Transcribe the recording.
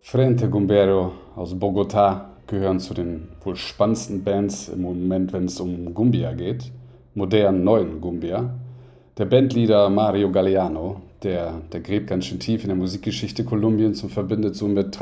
Frente Gumbero aus Bogotá gehören zu den wohl spannendsten Bands im Moment, wenn es um Cumbia geht, modernen neuen Cumbia. Der Bandleader Mario Galliano, der gräbt ganz schön tief in der Musikgeschichte Kolumbiens und verbindet somit